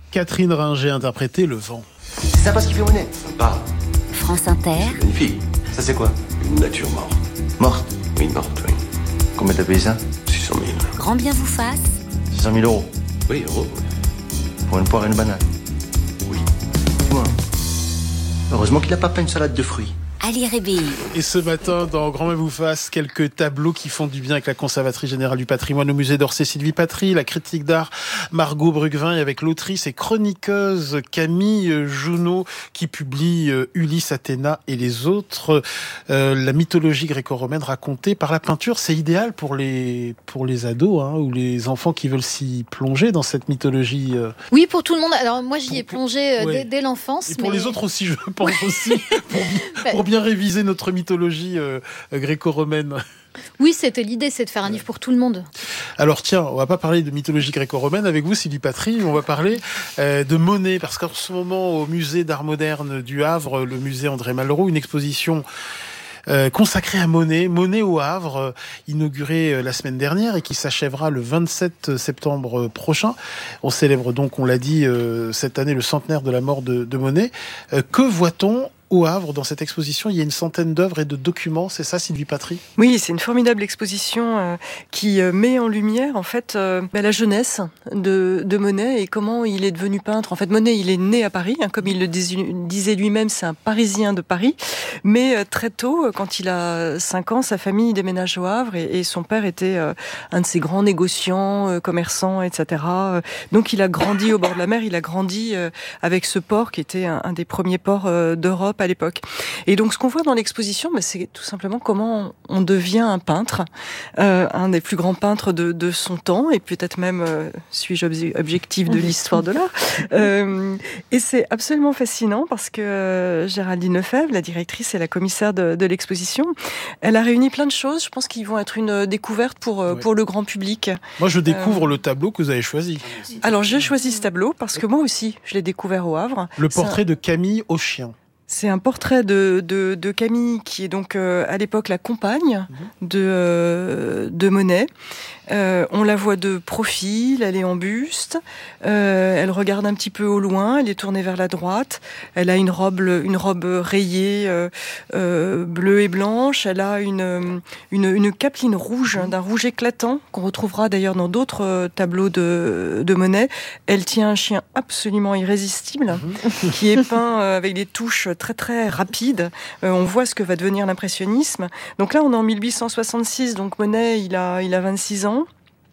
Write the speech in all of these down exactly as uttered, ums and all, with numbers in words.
Catherine Ringer interprétait Le Vent. C'est sympa ce qu'il fait Monet. Sympa. France Inter. Magnifique. Ça c'est quoi? Une nature morte. Morte? Oui, morte, oui. Combien t'as payé ça? six cent mille. Grand bien vous fasse. six cent mille euros. Oui, euros. Pour une poire et une banane. Oui. Dis-moi. Heureusement qu'il a pas fait une salade de fruits. Ali Rébéi. Et ce matin, dans Grand Bien vous fasse, quelques tableaux qui font du bien avec la conservatrice générale du patrimoine au musée d'Orsay, Sylvie Patry, la critique d'art Margot Brugvin, et avec l'autrice et chroniqueuse Camille Junot, qui publie Ulysse, Athéna et les autres. Euh, la mythologie gréco-romaine racontée par la peinture, c'est idéal pour les, pour les ados, hein, ou les enfants qui veulent s'y plonger dans cette mythologie. Euh... Oui, pour tout le monde. Alors moi, j'y ai Pour- plongé euh, ouais. dès, dès l'enfance. Et pour mais... les autres aussi, je pense aussi, pour, bien- pour bien réviser notre mythologie euh, gréco-romaine. Oui, c'était l'idée, c'est de faire un livre pour tout le monde. Alors tiens, on va pas parler de mythologie gréco-romaine avec vous, Sylvie Patry, on va parler euh, de Monet, parce qu'en ce moment, au musée d'art moderne du Havre, le musée André Malraux, une exposition Euh, consacré à Monet, Monet au Havre, euh, inauguré euh, la semaine dernière et qui s'achèvera le vingt-sept septembre prochain. On célèbre donc, on l'a dit, euh, cette année le centenaire de la mort de, de Monet. Euh, que voit-on au Havre dans cette exposition? Il y a une centaine d'œuvres et de documents, c'est ça, Sylvie Patry? Oui, c'est une formidable exposition euh, qui euh, met en lumière en fait euh, bah, la jeunesse de, de Monet et comment il est devenu peintre. En fait, Monet, il est né à Paris, hein, comme il le dis, disait lui-même, c'est un Parisien de Paris. Mais euh, très tôt, quand il a cinq ans, sa famille déménage au Havre et, et son père était euh, un de ces grands négociants, euh, commerçants, et cetera. Donc, il a grandi au bord de la mer. Il a grandi euh, avec ce port qui était un, un des premiers ports euh, d'Europe à l'époque. Et donc, ce qu'on voit dans l'exposition, bah, c'est tout simplement comment on devient un peintre, euh, un des plus grands peintres de, de son temps, et peut-être même, euh, suis-je obje- objectif de l'histoire de l'art. Euh, et c'est absolument fascinant parce que euh, Géraldine Lefebvre, la directrice et la commissaire de, de l'exposition, elle a réuni plein de choses, je pense qu'ils vont être une découverte pour, euh, Ouais. pour le grand public. Moi, je découvre Euh, le tableau que vous avez choisi. Alors, j'ai choisi ce tableau parce que moi aussi, je l'ai découvert au Havre. Le C'est un- portrait de Camille Auchien. C'est un portrait de, de, de Camille, qui est donc euh, à l'époque la compagne de, euh, de Monet. Euh, on la voit de profil, elle est en buste, euh, elle regarde un petit peu au loin, elle est tournée vers la droite, elle a une robe, une robe rayée euh, euh, bleue et blanche, elle a une, une, une capeline rouge, hein, d'un rouge éclatant, qu'on retrouvera d'ailleurs dans d'autres euh, tableaux de, de Monet. Elle tient un chien absolument irrésistible, qui est peint euh, avec des touches très très rapides. Euh, on voit ce que va devenir l'impressionnisme. Donc là, on est en mille huit cent soixante-six, donc Monet, il a, il a vingt-six ans.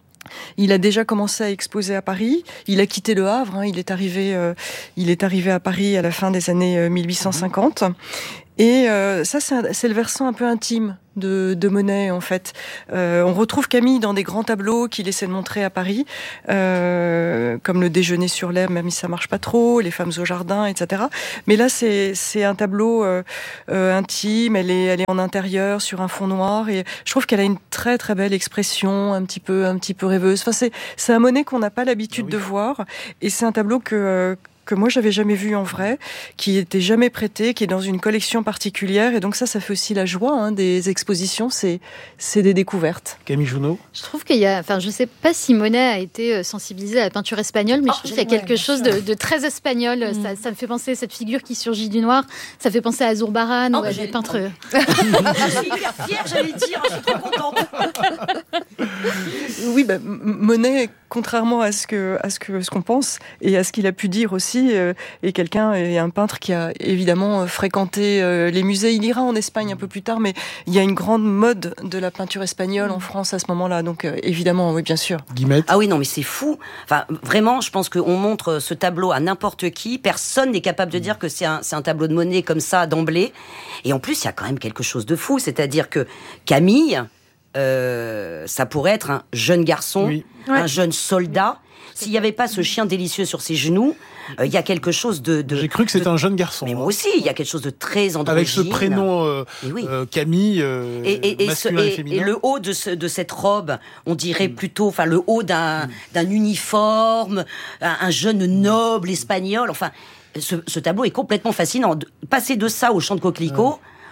Il a déjà commencé à exposer à Paris. Il a quitté le Havre. Hein. Il est arrivé, euh, il est arrivé à Paris à la fin des années euh, mille huit cent cinquante. Et euh, ça, c'est, un, c'est le versant un peu intime de, de Monet, en fait. Euh, on retrouve Camille dans des grands tableaux qu'il essaie de montrer à Paris, euh, comme le déjeuner sur l'herbe, même si ça marche pas trop, les femmes au jardin, et cetera. Mais là, c'est, c'est un tableau euh, euh, intime. Elle est, elle est en intérieur sur un fond noir, et je trouve qu'elle a une très très belle expression, un petit peu, un petit peu rêveuse. Enfin, c'est, c'est un Monet qu'on n'a pas l'habitude Ah oui. de voir, et c'est un tableau que euh, que moi j'avais jamais vu en vrai, qui était jamais prêté, qui est dans une collection particulière, et donc ça, ça fait aussi la joie hein, des expositions, c'est c'est des découvertes. Camille Junot. Je trouve qu'il y a, enfin, je sais pas si Monet a été sensibilisé à la peinture espagnole, mais Oh, je trouve qu'il y a ouais, quelque bien chose sûr. de, de très espagnol. Mm. Ça, ça me fait penser à cette figure qui surgit du noir. Ça fait penser à Zurbarán Oh, ou bah, à j'ai- des peintres. Je suis hyper fière, j'allais dire, je suis trop contente. Oui, bah, M- Monet, contrairement à ce que à ce que ce qu'on pense et à ce qu'il a pu dire aussi, euh, est quelqu'un et un peintre qui a évidemment euh, fréquenté euh, les musées. Il ira en Espagne un peu plus tard, mais il y a une grande mode de la peinture espagnole en France à ce moment-là. Donc euh, évidemment, oui, bien sûr. Guillemette. Ah oui, non, mais c'est fou. Enfin, vraiment, je pense qu'on montre ce tableau à n'importe qui. Personne n'est capable de dire que c'est un, c'est un tableau de Monet comme ça, d'emblée. Et en plus, il y a quand même quelque chose de fou. C'est-à-dire que Camille, euh, ça pourrait être un jeune garçon, Oui. un jeune soldat. S'il n'y avait pas ce chien délicieux sur ses genoux, euh, il y a quelque chose de... de J'ai cru que c'était de- un jeune garçon. Mais hein. moi aussi, il y a quelque chose de très androgyne. Avec ce prénom euh, Et oui. euh, Camille, euh, Et, et, et, ce- masculin et, et- féminin. et le haut de, ce, de cette robe, on dirait plutôt, enfin le haut d'un, d'un uniforme, un, un jeune noble espagnol. Enfin, ce, ce tableau est complètement fascinant. De- Passer de ça au champ de coquelicots,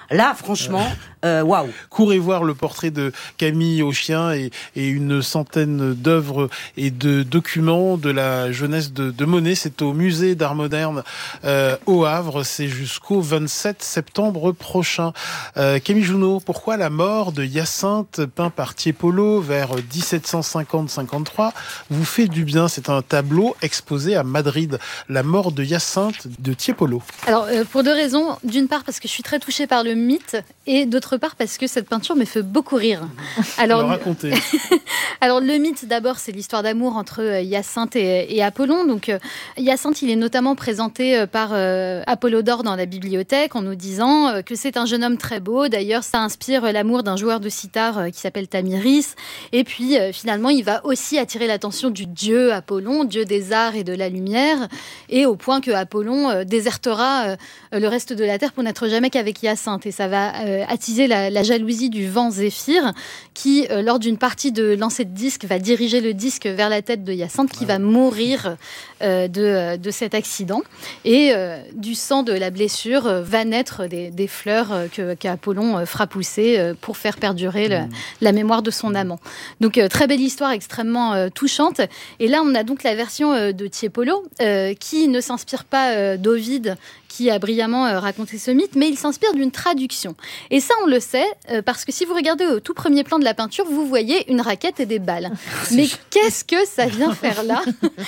Là, franchement, euh, waouh. Courez voir le portrait de Camille Auchien et, et une centaine d'œuvres et de documents de la jeunesse de, de Monet. C'est au musée d'art moderne euh, au Havre. C'est jusqu'au vingt-sept septembre prochain. Euh, Camille Junot, pourquoi la mort de Hyacinthe, peint par Tiepolo vers dix-sept cent cinquante cinquante-trois, vous fait du bien? C'est un tableau exposé à Madrid. La mort de Hyacinthe de Tiepolo. Alors, euh, pour deux raisons. D'une part, parce que je suis très touchée par le mythe, et d'autre part, parce que cette peinture me fait beaucoup rire. Alors, Alors racontez. Alors, le mythe, d'abord, c'est l'histoire d'amour entre euh, Hyacinthe et, et Apollon. Donc, euh, Hyacinthe, il est notamment présenté euh, par euh, Apollodore dans la bibliothèque en nous disant euh, que c'est un jeune homme très beau. D'ailleurs, ça inspire euh, l'amour d'un joueur de sitar euh, qui s'appelle Tamiris. Et puis, euh, finalement, il va aussi attirer l'attention du dieu Apollon, dieu des arts et de la lumière, et au point que Apollon euh, désertera euh, le reste de la terre pour n'être jamais qu'avec Hyacinthe. Et ça va euh, attiser la, la jalousie du vent Zéphyr, qui, euh, lors d'une partie de lancer de disque, va diriger le disque vers la tête de Hyacinthe, qui va mourir euh, de, de cet accident. Et euh, du sang de la blessure euh, va naître des, des fleurs euh, que, qu'Apollon euh, fera pousser euh, pour faire perdurer le, la mémoire de son amant. Donc, euh, très belle histoire, extrêmement euh, touchante. Et là, on a donc la version euh, de Tiepolo, euh, qui ne s'inspire pas euh, d'Ovide, qui a brillamment euh, raconté ce mythe, mais il s'inspire d'une traduction. Et ça, on le sait, euh, parce que si vous regardez au tout premier plan de la peinture, vous voyez une raquette et des balles. Mais qu'est-ce que ça vient faire là?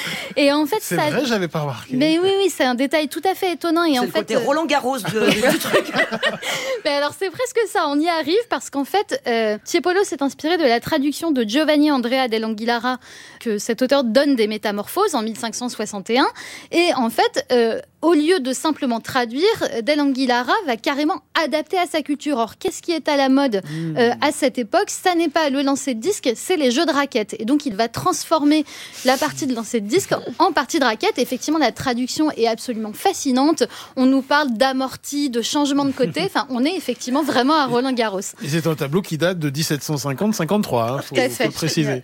Et en fait, c'est ça... vrai, j'avais pas remarqué. Mais oui, oui, c'est un détail tout à fait étonnant. Et C'est en le fait, côté Roland Garros de, du truc. Mais alors, c'est presque ça, on y arrive, parce qu'en fait, euh, Tiepolo s'est inspiré de la traduction de Giovanni Andrea dell'Anguillara, que cet auteur donne des Métamorphoses en mille cinq cent soixante et un. Et en fait, euh, au lieu de simplement traduire, dell'Anguillara va carrément adapter à sa culture. Or, qu'est-ce qui est à la mode euh, à cette époque? Ça n'est pas le lancer de disque, c'est les jeux de raquettes. Et donc, il va transformer la partie de lancer de disque en partie de raquette. Effectivement, la traduction est absolument fascinante. On nous parle d'amorti, de changement de côté. Enfin, on est effectivement vraiment à Roland-Garros. Et c'est un tableau qui date de dix-sept cent cinquante cinquante-trois, hein, faut, Tout à faut fait. le préciser.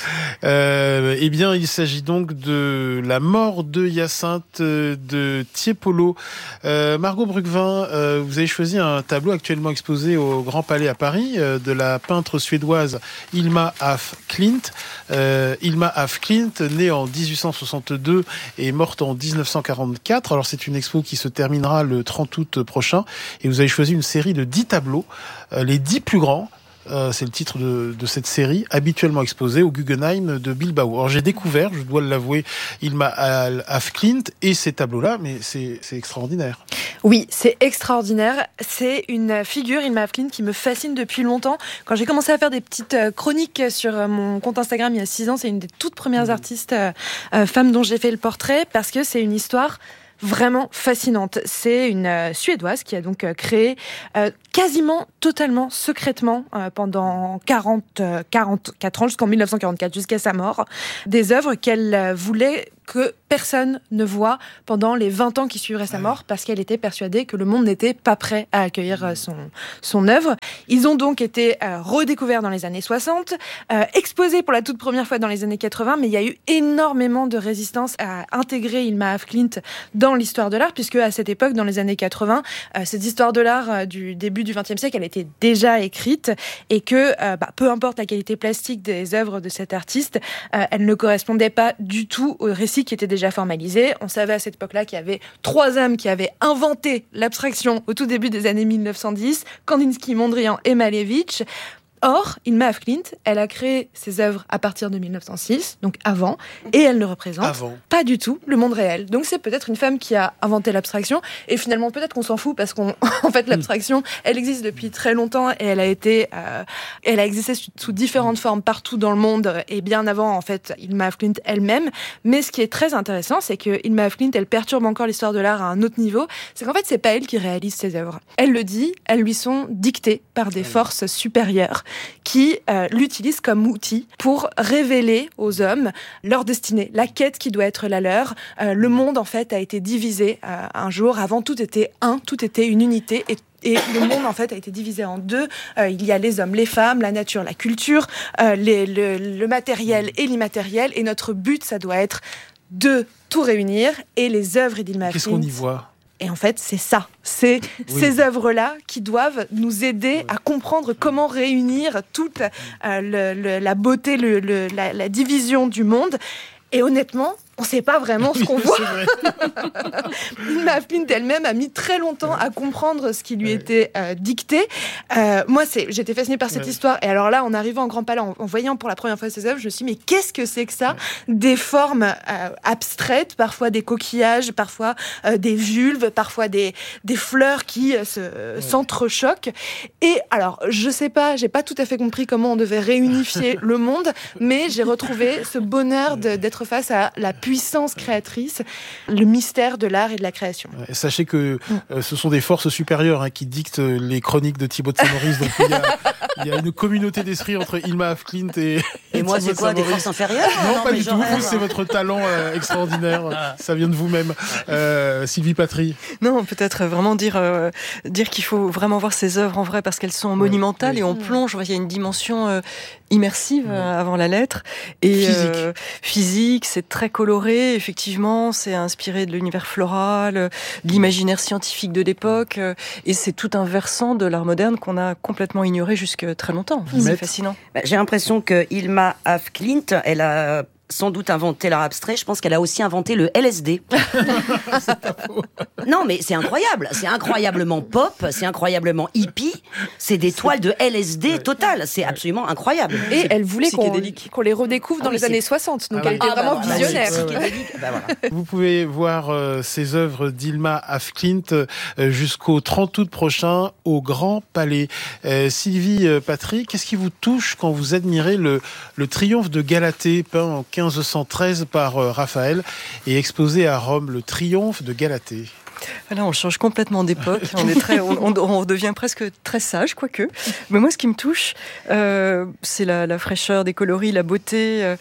Euh, eh bien, il s'agit donc de la mort de Hyacinthe de Tiepolo. Euh, Margot Bruckvin, euh, vous avez choisi un tableau actuellement exposé au Grand Palais à Paris euh, de la peintre suédoise Hilma af Klint. Euh, Hilma af Klint, née en dix-huit cent soixante-deux et morte en dix-neuf cent quarante-quatre. Alors, c'est une expo qui se terminera le trente août prochain. Et vous avez choisi une série de dix tableaux, euh, les dix plus grands. Euh, c'est le titre de, de cette série, habituellement exposée au Guggenheim de Bilbao. Alors j'ai découvert, je dois l'avouer, Hilma af Klint et ces tableaux-là, mais c'est, c'est extraordinaire. Oui, c'est extraordinaire. C'est une figure, Hilma af Klint, qui me fascine depuis longtemps. Quand j'ai commencé à faire des petites chroniques sur mon compte Instagram il y a six ans, c'est une des toutes premières artistes euh, euh, femmes dont j'ai fait le portrait, parce que c'est une histoire vraiment fascinante. C'est une euh, Suédoise qui a donc euh, créé euh, quasiment totalement secrètement euh, pendant quarante, euh, quarante-quatre ans, jusqu'en dix-neuf cent quarante-quatre, jusqu'à sa mort, des œuvres qu'elle euh, voulait que personne ne voit pendant les vingt ans qui suivraient sa mort, parce qu'elle était persuadée que le monde n'était pas prêt à accueillir euh, son, son œuvre. Ils ont donc été euh, redécouverts dans les années soixante, euh, exposés pour la toute première fois dans les années quatre-vingts, mais il y a eu énormément de résistance à intégrer Hilma af Klint dans l'histoire de l'art, puisque à cette époque, dans les années quatre-vingts, euh, cette histoire de l'art euh, du début du vingtième siècle, elle était déjà écrite, et que euh, bah, peu importe la qualité plastique des œuvres de cet artiste, euh, elle ne correspondait pas du tout au récit qui était déjà formalisé. On savait à cette époque-là qu'il y avait trois hommes qui avaient inventé l'abstraction au tout début des années mille neuf cent dix, Kandinsky, Mondrian et Malevich. Or, Hilma af Klint, elle a créé ses œuvres à partir de mille neuf cent six, donc avant, et elle ne représente Avant. pas du tout le monde réel. Donc c'est peut-être une femme qui a inventé l'abstraction, et finalement peut-être qu'on s'en fout, parce qu'en fait l'abstraction, elle existe depuis très longtemps, et elle a été, euh, elle a existé sous, sous différentes formes partout dans le monde, et bien avant en fait Hilma af Klint elle-même. Mais ce qui est très intéressant, c'est que Hilma af Klint, elle perturbe encore l'histoire de l'art à un autre niveau. C'est qu'en fait c'est pas elle qui réalise ses œuvres. Elle le dit, elles lui sont dictées par des forces supérieures, qui euh, l'utilisent comme outil pour révéler aux hommes leur destinée, la quête qui doit être la leur. Euh, le monde, en fait, a été divisé euh, un jour. Avant, tout était un, tout était une unité, et Et le monde, en fait, a été divisé en deux. Euh, il y a les hommes, les femmes, la nature, la culture, euh, les, le, le matériel et l'immatériel. Et notre but, ça doit être de tout réunir. Et les œuvres d'Hilma af Klint... Qu'est-ce qu'on y voit ? Et en fait, c'est ça. C'est oui. ces œuvres-là qui doivent nous aider oui. à comprendre comment réunir toute euh, le, le, la beauté, le, le, la, la division du monde. Et honnêtement, on ne sait pas vraiment ce qu'on voit. Hilma af Klint elle-même a mis très longtemps à comprendre ce qui lui ouais. était euh, dicté. Euh, moi, c'est, j'étais fascinée par cette ouais. histoire. Et alors là, en arrivant en Grand Palais, en, en voyant pour la première fois ces œuvres, je me suis dit, mais qu'est-ce que c'est que ça ? ouais. Des formes euh, abstraites, parfois des coquillages, parfois euh, des vulves, parfois des, des fleurs qui euh, se, ouais. s'entrechoquent. Et alors, je ne sais pas, je n'ai pas tout à fait compris comment on devait réunifier le monde, mais j'ai retrouvé ce bonheur de, d'être face à la puissance créatrice, le mystère de l'art et de la création. Ouais, sachez que euh, ce sont des forces supérieures hein, qui dictent les chroniques de Thibaut de Saint-Maurice. Donc il y, a, il y a une communauté d'esprit entre Hilma af Klint et. Et, et moi, c'est quoi, des forces inférieures ? Non, non pas du tout. Vous, c'est votre talent euh, extraordinaire. Ça vient de vous-même. Euh, Sylvie Patry. Non, peut-être vraiment dire euh, dire qu'il faut vraiment voir ces œuvres en vrai parce qu'elles sont monumentales ouais, et on plonge. Il y a une dimension euh, immersive ouais. euh, avant la lettre et physique. Euh, physique. C'est très coloré, effectivement, c'est inspiré de l'univers floral, de l'imaginaire scientifique de l'époque, et c'est tout un versant de l'art moderne qu'on a complètement ignoré jusque très longtemps. C'est Met. fascinant. Bah, j'ai l'impression que Hilma af Klint, elle a sans doute inventé l'art abstrait, je pense qu'elle a aussi inventé le L S D. C'est pas faux. Non, mais c'est incroyable. C'est incroyablement pop, c'est incroyablement hippie. C'est des toiles de L S D ouais. totales. C'est absolument incroyable. Et c'est elle voulait qu'on, qu'on les redécouvre ah dans les c'est... années soixante. Donc ah elle ouais. était ah vraiment bah, visionnaire. Bah, ouais, ouais. Bah, voilà. Vous pouvez voir euh, ces œuvres d'Hilma af Klint euh, jusqu'au trente août prochain au Grand Palais. Euh, Sylvie euh, Patry, qu'est-ce qui vous touche quand vous admirez le, le triomphe de Galatée peint en quinze cent treize par euh, Raphaël et exposé à Rome, le triomphe de Galatée? Là, on change complètement d'époque. On est très, on, on, on devient presque très sage, quoique. Mais moi, ce qui me touche, euh, c'est la, la fraîcheur des coloris, la beauté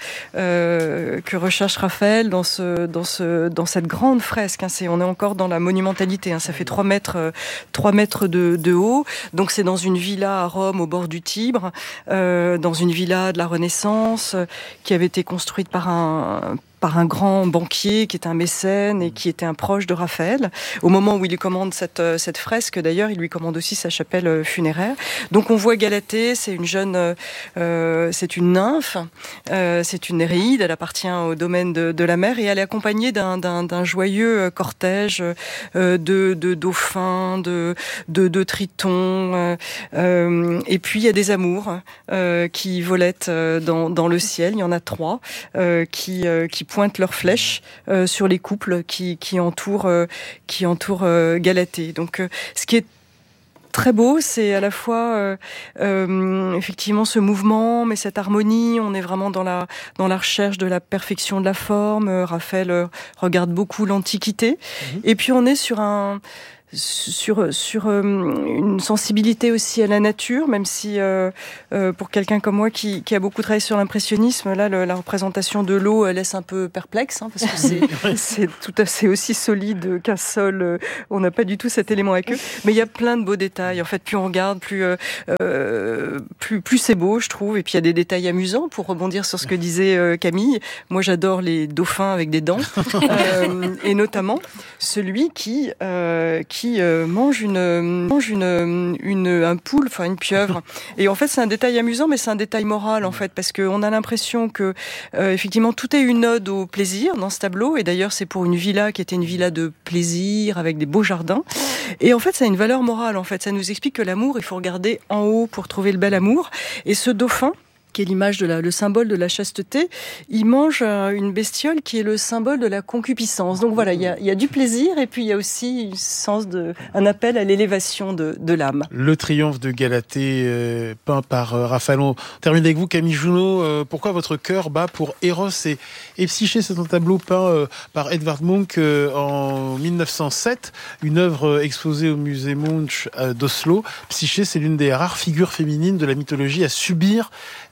euh, que recherche Raphaël dans ce, dans ce, dans cette grande fresque. Hein. C'est, on est encore dans la monumentalité. Hein. Ça fait trois mètres, trois mètres de, de haut. Donc, c'est dans une villa à Rome, au bord du Tibre, euh, dans une villa de la Renaissance, euh, qui avait été construite par un par un grand banquier qui était un mécène et qui était un proche de Raphaël. Au moment où il lui commande cette, cette fresque, d'ailleurs, il lui commande aussi sa chapelle funéraire. Donc on voit Galatée, c'est une jeune, euh, c'est une nymphe, euh, c'est une Néréide, elle appartient au domaine de, de la mer et elle est accompagnée d'un, d'un, d'un joyeux cortège euh, de, de dauphins, de, de, de tritons, euh, et puis il y a des amours euh, qui volettent dans, dans le ciel. Il y en a trois euh, qui, euh, qui pointent leurs flèches euh, sur les couples qui, qui entourent, euh, qui entourent euh, Galatée. Donc, euh, ce qui est très beau, c'est à la fois euh, euh, effectivement ce mouvement, mais cette harmonie. On est vraiment dans la dans la recherche de la perfection de la forme. Euh, Raphaël euh, regarde beaucoup l'Antiquité, mmh. et puis on est sur un sur sur euh, une sensibilité aussi à la nature, même si euh, euh, pour quelqu'un comme moi qui, qui a beaucoup travaillé sur l'impressionnisme, là le, la représentation de l'eau laisse un peu perplexe, hein, parce que c'est c'est tout à fait aussi solide qu'un sol. Euh, on n'a pas du tout cet élément aqueux, mais il y a plein de beaux détails. En fait, plus on regarde, plus euh, euh, plus plus c'est beau, je trouve. Et puis il y a des détails amusants pour rebondir sur ce que disait euh, Camille. Moi, j'adore les dauphins avec des dents, euh, et notamment celui qui euh, qui qui euh, mange une mange une une un poule, enfin une pieuvre. Et en fait, c'est un détail amusant, mais c'est un détail moral en fait, parce que on a l'impression que euh, effectivement tout est une ode au plaisir dans ce tableau. Et d'ailleurs, c'est pour une villa qui était une villa de plaisir avec des beaux jardins. Et en fait, ça a une valeur morale. En fait, ça nous explique que l'amour, il faut regarder en haut pour trouver le bel amour. Et ce dauphin, qui est l'image de la, le symbole de la chasteté, il mange une bestiole qui est le symbole de la concupiscence. Donc voilà, il y a, il y a du plaisir et puis il y a aussi un sens de, un appel à l'élévation de, de l'âme. Le triomphe de Galatée, euh, peint par euh, Raphaël. On termine avec vous, Camille Junot. Euh, pourquoi votre cœur bat pour Eros et, et Psyché? C'est un tableau peint euh, par Edvard Munch euh, en mille neuf cent sept, une œuvre exposée au musée Munch euh, d'Oslo. Psyché, c'est l'une des rares figures féminines de la mythologie à subir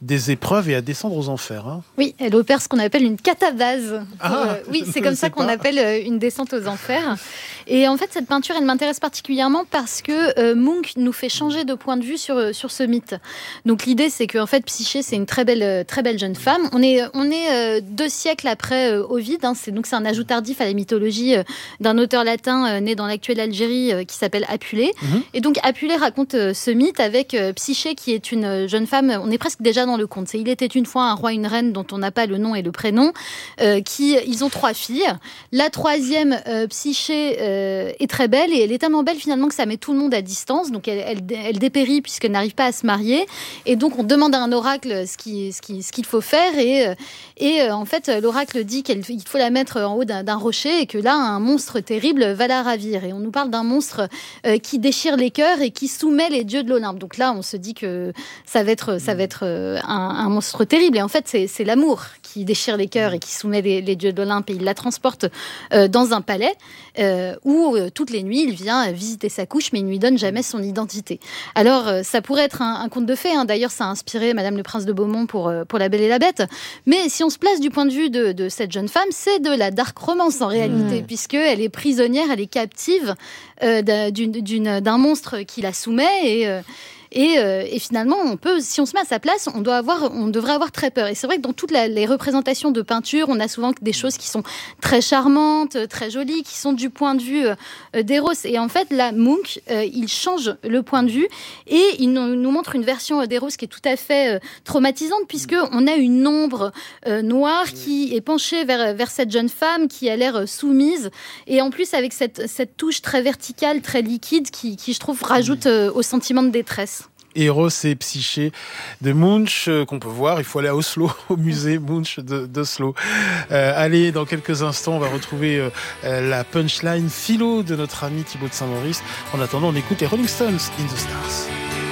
des épreuves et à descendre aux enfers. Hein. Oui, elle opère ce qu'on appelle une catabase. Ah, euh, oui, c'est comme ça qu'on pas. appelle euh, une descente aux enfers. Et en fait, cette peinture, elle m'intéresse particulièrement parce que euh, Munch nous fait changer de point de vue sur, sur ce mythe. Donc l'idée, c'est qu'en fait, Psyché, c'est une très belle, très belle jeune femme. On est, on est euh, deux siècles après euh, Ovide. Hein, c'est, donc c'est un ajout tardif à la mythologie euh, d'un auteur latin euh, né dans l'actuelle Algérie euh, qui s'appelle Apulée. Mm-hmm. Et donc Apulée raconte euh, ce mythe avec euh, Psyché, qui est une jeune femme. On est presque déjà dans le conte. C'est Il était une fois un roi, une reine dont on n'a pas le nom et le prénom. Euh, qui, ils ont trois filles. La troisième, euh, Psyché, euh, est très belle et elle est tellement belle finalement que ça met tout le monde à distance. Donc elle, elle, elle dépérit puisqu'elle n'arrive pas à se marier. Et donc on demande à un oracle ce, qui, ce, qui, ce qu'il faut faire. Et, et en fait, l'oracle dit qu'il faut la mettre en haut d'un, d'un rocher et que là, un monstre terrible va la ravir. Et on nous parle d'un monstre euh, qui déchire les cœurs et qui soumet les dieux de l'Olympe. Donc là, on se dit que ça va être, ça va être un, un monstre terrible. Et en fait, c'est, c'est l'amour qui déchire les cœurs et qui soumet les, les dieux de l'Olympe. Et il la transporte euh, dans un palais euh, où euh, toutes les nuits, il vient visiter sa couche, mais il ne lui donne jamais son identité. Alors, euh, ça pourrait être un, un conte de fées. Hein. D'ailleurs, ça a inspiré Madame le Prince de Beaumont pour, euh, pour La Belle et la Bête. Mais si on se place du point de vue de, de cette jeune femme, c'est de la dark romance en réalité, mmh. puisqu'elle est prisonnière, elle est captive euh, d'un, d'une, d'une, d'un monstre qui la soumet et... Euh, Et, euh, et finalement, on peut, si on se met à sa place, on doit avoir, on devrait avoir très peur. Et c'est vrai que dans toutes la, les représentations de peinture, on a souvent des choses qui sont très charmantes, très jolies, qui sont du point de vue euh, d'Eros. Et en fait, là, Munch, euh, il change le point de vue et il nous, nous montre une version d'Eros qui est tout à fait euh, traumatisante, puisque on a une ombre euh, noire qui est penchée vers vers cette jeune femme qui a l'air soumise. Et en plus, avec cette cette touche très verticale, très liquide, qui, qui je trouve rajoute euh, au sentiment de détresse. Eros et Psyché de Munch, euh, qu'on peut voir. Il faut aller à Oslo, au musée Munch de, d'Oslo. Euh, allez, dans quelques instants, on va retrouver euh, la punchline philo de notre ami Thibaut de Saint-Maurice. En attendant, on écoute les Rolling Stones, In the Stars.